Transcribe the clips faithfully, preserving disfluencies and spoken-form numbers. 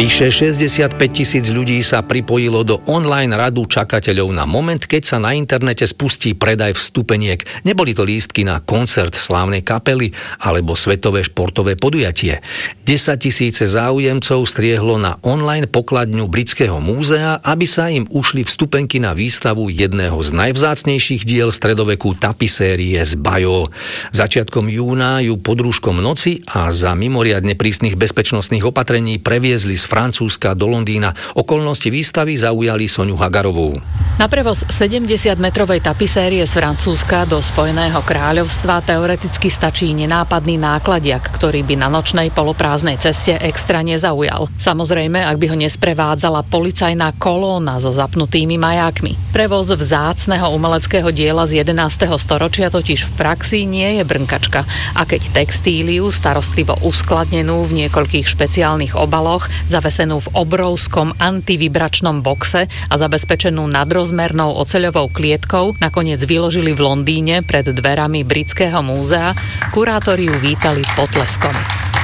Vyše šesťdesiatpäť tisíc ľudí sa pripojilo do online radu čakateľov na moment, keď sa na internete spustí predaj vstupeniek. Neboli to lístky na koncert slávnej kapely alebo svetové športové podujatie. Desaťtisíce záujemcov striehlo na online pokladňu Britského múzea, aby sa im ušli vstupenky na výstavu jedného z najvzácnejších diel stredoveku tapisérie z Bayeux. Začiatkom júna ju pod rúškom noci a za mimoriadne prísnych bezpečnostných opatrení previezli z Francúzska do Londýna. Okolnosti výstavy zaujali Soňu Hagarovú. Na prevoz sedemdesiatmetrovej tapisérie z Francúzska do Spojeného kráľovstva teoreticky stačí nenápadný nákladiak, ktorý by na nočnej poloprázdnej ceste extra nezaujal. Samozrejme, ak by ho nesprevádzala policajná kolóna so zapnutými majákmi. Prevoz vzácneho umeleckého diela z jedenásteho storočia totiž v praxi nie je brnkačka. A keď textíliu starostlivo uskladnenú v niekoľkých špeciálnych obaloch, zavesenú v obrovskom antivibračnom boxe a zabezpečenú nadrozmernou oceľovou klietkou nakoniec vyložili v Londýne pred dverami Britského múzea, kurátori ju vítali potleskom.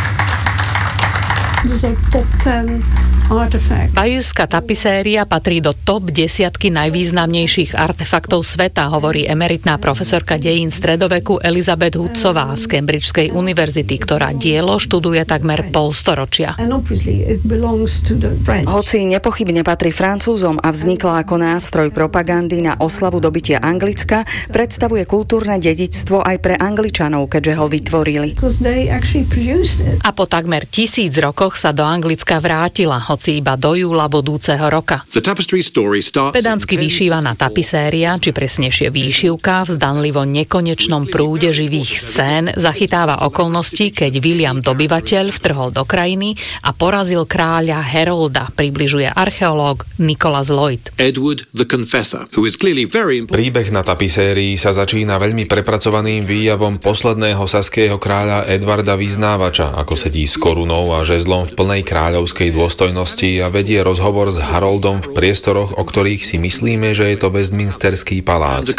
Bayeuxská tapiséria patrí do top desiatky najvýznamnejších artefaktov sveta, hovorí emeritná profesorka dejín stredoveku Elizabeth Hoodsová z Cambridgeskej univerzity, ktorá dielo študuje takmer polstoročia. Hoci nepochybne patrí Francúzom a vznikla ako nástroj propagandy na oslavu dobytia Anglicka, predstavuje kultúrne dedičstvo aj pre Angličanov, keďže ho vytvorili. A po takmer tisíc rokoch sa do Anglicka vrátila, hoci iba do júla budúceho roka. Pedantsky vyšívaná tapiséria, či presnejšie výšivka, v zdanlivo nekonečnom prúde živých scén zachytáva okolnosti, keď William Dobyvateľ vtrhol do krajiny a porazil kráľa Herolda, približuje archeológ Nicholas Lloyd. Edward the Confessor, who is clearly very important. Príbeh na tapisérii sa začína veľmi prepracovaným výjavom posledného saského kráľa Edvarda Vyznávača, ako sedí s korunou a žezlom v plnej kráľovskej dôstojnosti a vedie rozhovor s Haroldom v priestoroch, o ktorých si myslíme, že je to Westminsterský palác.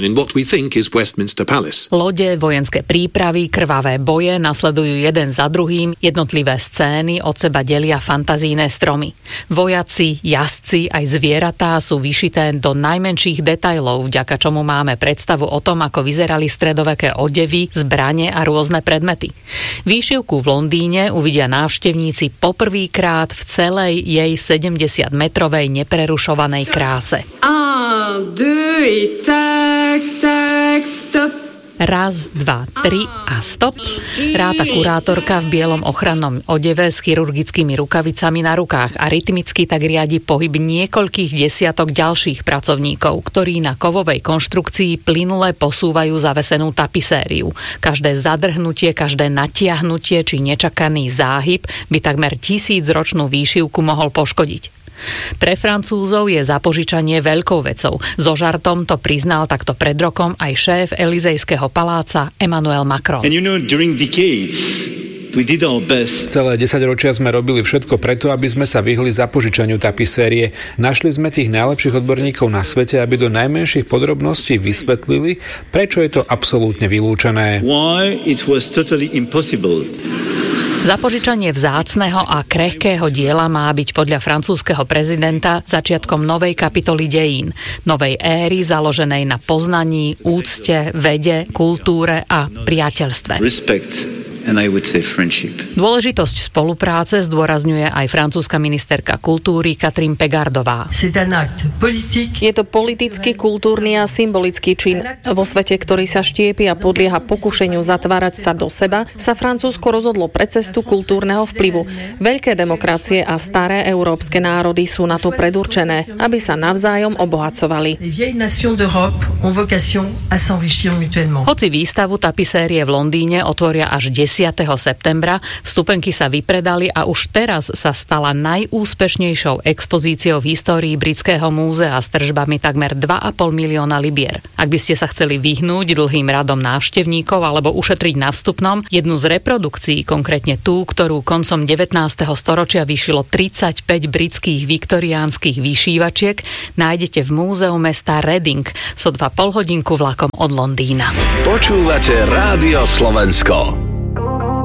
Lode, vojenské prípravy, krvavé boje nasledujú jeden za druhým, jednotlivé scény od seba delia fantazijné stromy. Vojaci, jazdci aj zvieratá sú vyšité do najmenších detailov, vďaka čomu máme predstavu o tom, ako vyzerali stredoveké odevy, zbrane a rôzne predmety. Výšivku v Londýne uvidia návštevníci poprvýkrát v celej jej sedemdesiatmetrovej neprerušovanej kráse. Un, deux, et tak, tak, stop. Raz, dva, tri a stop. Ráta kurátorka v bielom ochrannom odeve s chirurgickými rukavicami na rukách a rytmicky tak riadi pohyb niekoľkých desiatok ďalších pracovníkov, ktorí na kovovej konštrukcii plynule posúvajú zavesenú tapisériu. Každé zadrhnutie, každé natiahnutie či nečakaný záhyb by takmer tisícročnú výšivku mohol poškodiť. Pre Francúzov je zapožičanie veľkou vecou. So žartom to priznal takto pred rokom aj šéf Elizejského paláca Emmanuel Macron. And you know, during decades, we did our best. Celé desaťročia sme robili všetko preto, aby sme sa vyhli zapožičaniu tapisérie. Našli sme tých najlepších odborníkov na svete, aby do najmenších podrobností vysvetlili, prečo je to absolútne vylúčené. Why it was totally impossible. Zapožičanie vzácneho a krehkého diela má byť podľa francúzskeho prezidenta začiatkom novej kapitoly dejín, novej éry založenej na poznaní, úcte, vede, kultúre a priateľstve. Respect. And I would say friendship. Dôležitosť spolupráce zdôrazňuje aj francúzska ministerka kultúry Catherine Pegardová. Je to politický, kultúrny a symbolický čin. Vo svete, ktorý sa štiepi a podlieha pokušeniu zatvárať sa do seba, sa Francúzsko rozhodlo pre cestu kultúrneho vplyvu. Veľké demokracie a staré európske národy sú na to predurčené, aby sa navzájom obohacovali. Hoci výstavu tapisérie v Londýne otvoria až desiateho septembra, vstupenky sa vypredali a už teraz sa stala najúspešnejšou expozíciou v histórii Britského múzea s tržbami takmer dva a pol milióna libier. Ak by ste sa chceli vyhnúť dlhým radom návštevníkov alebo ušetriť na vstupnom, jednu z reprodukcií, konkrétne tú, ktorú koncom devätnásteho storočia vyšilo tridsaťpäť britských viktoriánskych vyšívačiek, nájdete v múzeu mesta Reading, sotva polhodinku vlakom od Londýna. Počúvate Rádio Slovensko.